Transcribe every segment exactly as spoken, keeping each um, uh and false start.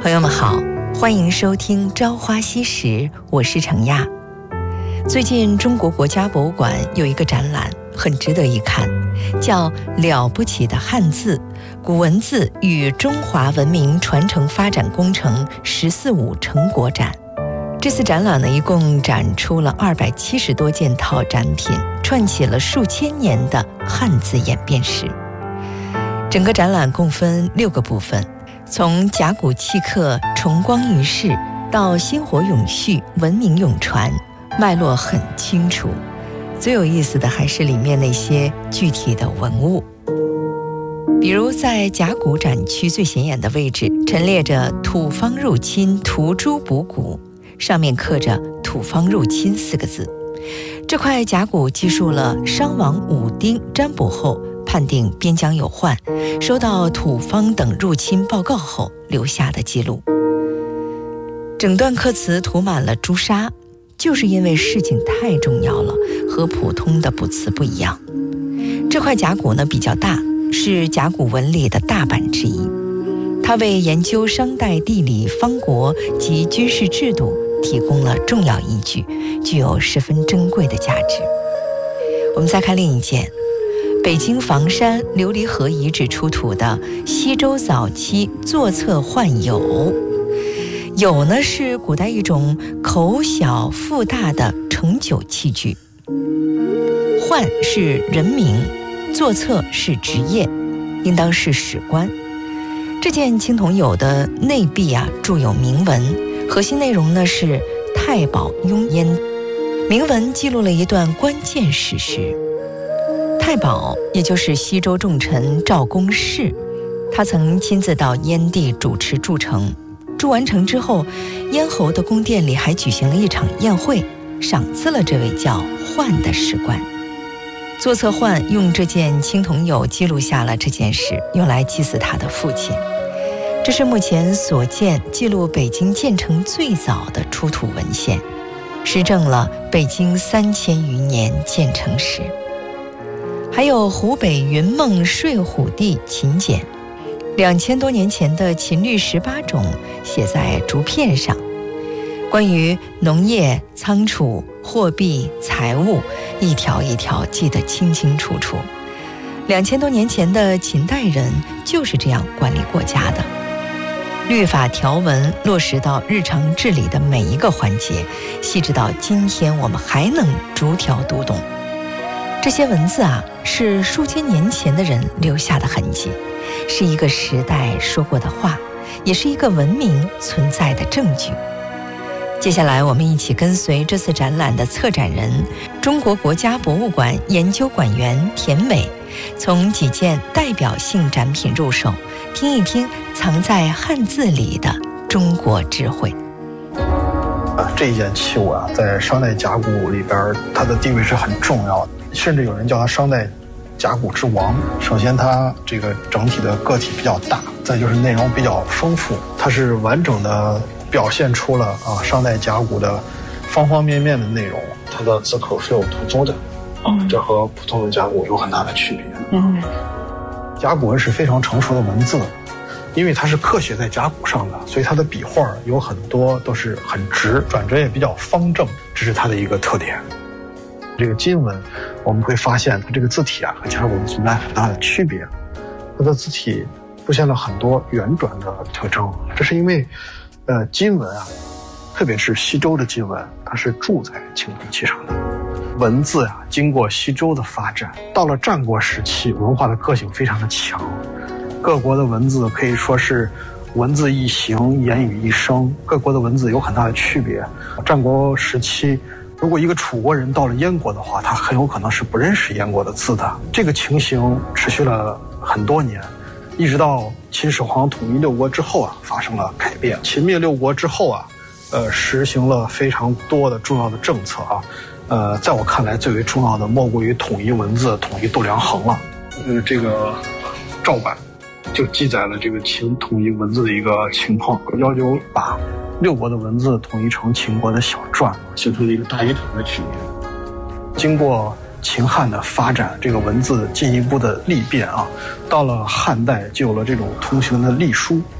朋友们好，欢迎收听《朝花夕拾》，我是程亚。最近中国国家博物馆有一个展览很值得一看，叫《了不起的汉字：古文字与中华文明传承发展工程十四五成果展》。这次展览呢，一共展出了二百七十多件套展品，串起了数千年的汉字演变史。整个展览共分六个部分，从甲骨契刻重光于世到薪火永续、文明永传，脉络很清楚。最有意思的还是里面那些具体的文物，比如在甲骨展区最显眼的位置陈列着土方入侵涂朱补骨，上面刻着土方入侵四个字。这块甲骨记述了商王武丁占卜后判定边疆有患，收到土方等入侵报告后留下的记录。整段刻词涂满了朱砂，就是因为事情太重要了，和普通的卜辞不一样。这块甲骨呢比较大，是甲骨文里的大版之一。它为研究商代地理、方国及军事制度提供了重要依据，具有十分珍贵的价值。我们再看另一件，北京房山琉璃河遗址出土的西周早期座侧浣牖。牖呢是古代一种口小腹大的盛酒器具，浣是人名，座侧是职业，应当是史官。这件青铜牖的内壁啊铸有铭文，核心内容呢是太保雍燕。铭文记录了一段关键史实。太保也就是西周重臣赵公奭，他曾亲自到燕地主持筑城，筑完城之后，燕侯的宫殿里还举行了一场宴会，赏赐了这位叫浣的史官。座侧浣用这件青铜牖记录下了这件事，用来祭祀他的父亲。这是目前所见记录北京建成最早的出土文献，实证了北京三千余年建成史。还有湖北云梦睡虎地秦简，两千多年前的秦律十八种写在竹片上，关于农业、仓储、货币、财务，一条一条记得清清楚楚。两千多年前的秦代人就是这样管理国家的，律法条文落实到日常治理的每一个环节，细致到今天我们还能逐条读懂。这些文字啊，是数千年前的人留下的痕迹，是一个时代说过的话，也是一个文明存在的证据。接下来我们一起跟随这次展览的策展人，中国国家博物馆研究馆员田伟，从几件代表性展品入手，听一听藏在汉字里的中国智慧。 啊，这一件器物啊，在商代甲骨里边，它的地位是很重要的，甚至有人叫它商代甲骨之王。首先，它这个整体的个体比较大，再就是内容比较丰富，它是完整的表现出了啊商代甲骨的方方面面的内容。它的字口是有涂邹的，啊，这和普通的甲骨有很大的区别。嗯，甲骨文是非常成熟的文字。因为它是刻写在甲骨上的，所以它的笔画有很多都是很直，转折也比较方正，这是它的一个特点。这个金文我们会发现它这个字体啊和甲骨文存在很大的区别，它的字体出现了很多圆转的特征，这是因为呃金文啊，特别是西周的金文，它是铸在青铜器上的。文字啊经过西周的发展，到了战国时期，文化的个性非常的强，各国的文字可以说是文字一形，言语一声，各国的文字有很大的区别。战国时期，如果一个楚国人到了燕国的话，他很有可能是不认识燕国的字的。这个情形持续了很多年，一直到秦始皇统一六国之后啊，发生了改变。秦灭六国之后啊，呃，实行了非常多的重要的政策啊。呃，在我看来，最为重要的莫过于统一文字、统一度量衡了。呃，这个赵版就记载了这个秦统一文字的一个情况，要求把六国的文字统一成秦国的小篆，形成了一个大一统的局面。经过秦汉的发展，这个文字进一步的历变啊，到了汉代就有了这种通行的隶书，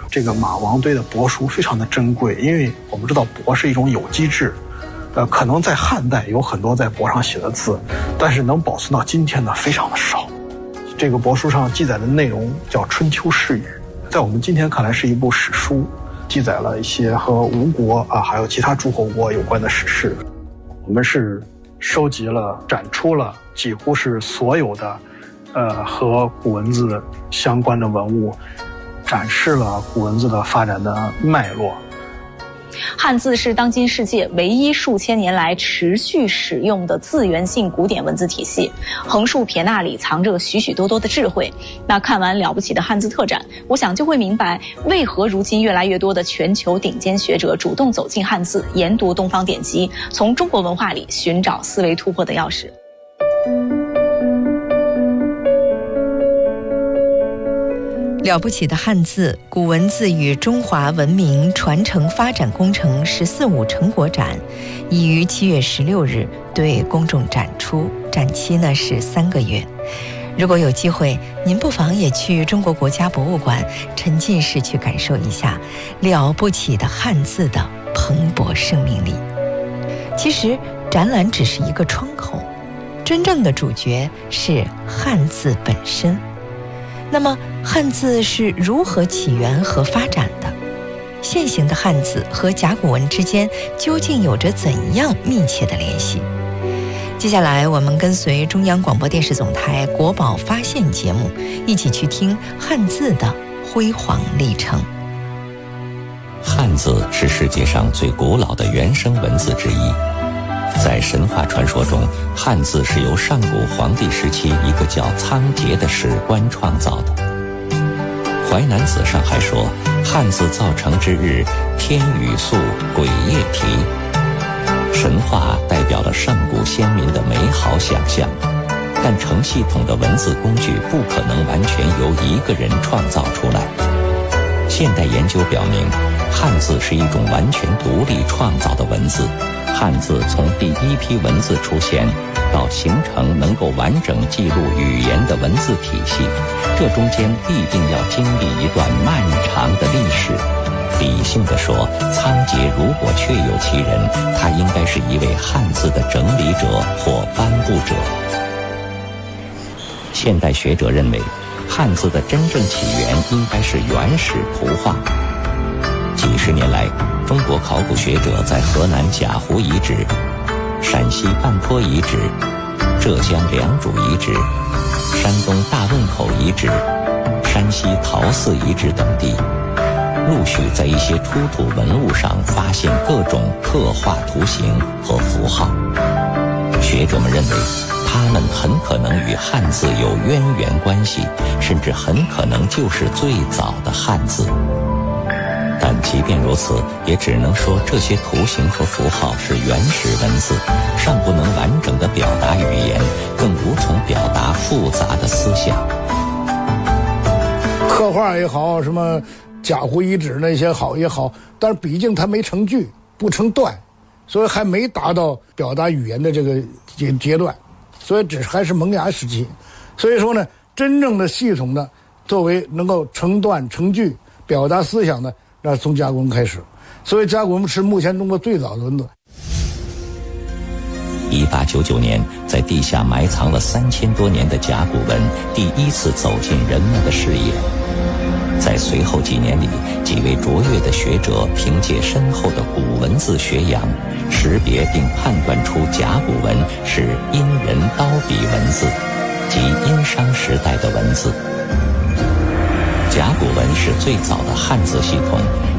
这个马王堆的帛书非常的珍贵，因为我们知道帛是一种有机质，呃，可能在汉代有很多在帛上写的字，但是能保存到今天的非常的少。这个帛书上记载的内容叫《春秋世语》，在我们今天看来是一部史书，记载了一些和吴国啊还有其他诸侯国有关的史事。我们是收集了、展出了几乎是所有的呃和古文字相关的文物，展示了古文字的发展的脉络。 汉字是当今世界唯一数千年来持续使用的字源性古典文字体系，横竖撇捺里藏着许许多多的智慧。那看完了不起的汉字特展，我想就会明白为何如今越来越多的全球顶尖学者主动走进汉字，研读东方典籍，从中国文化里寻找思维突破的钥匙。 了不起的汉字古文字与中华文明传承发展工程十四五成果展已于七月十六日对公众展出，展期呢是三个月。如果有机会，您不妨也去中国国家博物馆沉浸式去感受一下了不起的汉字的蓬勃生命力。其实展览只是一个窗口，真正的主角是汉字本身。那么汉字是如何起源和发展的？现行的汉字和甲骨文之间究竟有着怎样密切的联系？接下来我们跟随中央广播电视总台国宝发现节目，一起去听汉字的辉煌历程。 汉字是世界上最古老的原生文字之一。在神话传说中，汉字是由上古黄帝时期一个叫仓颉的史官创造的。淮南子上还说，汉字造成之日，天雨粟，鬼夜啼。神话代表了上古先民的美好想象，但成系统的文字工具不可能完全由一个人创造出来。现代研究表明，汉字是一种完全独立创造的文字。汉字从第一批文字出现到形成能够完整记录语言的文字体系，这中间必定要经历一段漫长的历史。理性地说，仓颉如果确有其人，他应该是一位汉字的整理者或颁布者。现代学者认为，汉字的真正起源应该是原始图画。几十年来，中国考古学者在河南贾湖遗址、陕西半坡遗址、浙江良渚遗址、山东大汶口遗址、山西陶寺遗址等地，陆续在一些出土文物上发现各种刻画图形和符号。学者们认为，它们很可能与汉字有渊源关系，甚至很可能就是最早的汉字。但即便如此，也只能说这些图形和符号是原始文字，尚不能完整地表达语言，更无从表达复杂的思想。 刻画也好，什么贾湖遗址那些好也好，但是毕竟它没成句，不成段，所以还没达到表达语言的这个阶阶段，所以只还是萌芽时期。所以说呢，真正的系统的作为能够成段成句表达思想的，那从甲骨文开始。所以甲骨文是目前中国最早的文字。 一八九九年，在地下埋藏了三千多年的甲骨文第一次走进人们的视野。在随后几年里，几位卓越的学者凭借深厚的古文字学养，识别并判断出甲骨文是殷人刀笔文字，即殷商时代的文字。甲骨文是最早的汉字系统，